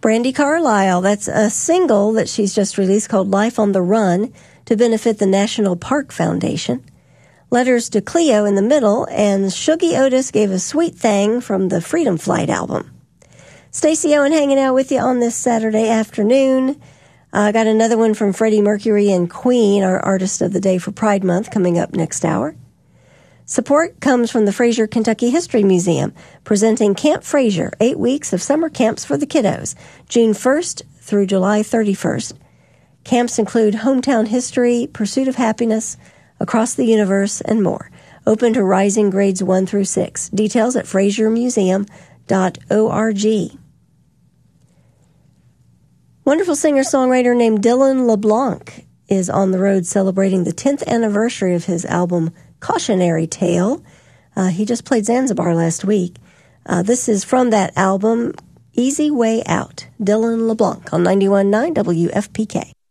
Brandi Carlile, that's a single that she's just released called Life on the Run to benefit the National Park Foundation. Letters to Cleo in the middle, and Shuggie Otis gave a sweet thing from the Freedom Flight album. Stacey Owen hanging out with you on this Saturday afternoon. Got another one from Freddie Mercury and Queen, our Artist of the Day for Pride Month, coming up next hour. Support comes from the Fraser Kentucky History Museum, presenting Camp Fraser, 8 weeks of summer camps for the kiddos, June 1st through July 31st. Camps include hometown history, pursuit of happiness, across the universe, and more. Open to rising grades 1 through 6. Details at frasermuseum.org. Wonderful singer-songwriter named Dylan LeBlanc is on the road celebrating the 10th anniversary of his album Cautionary Tale. He just played Zanzibar last week. This is from that album, Easy Way Out. Dylan LeBlanc on 91.9 WFPK.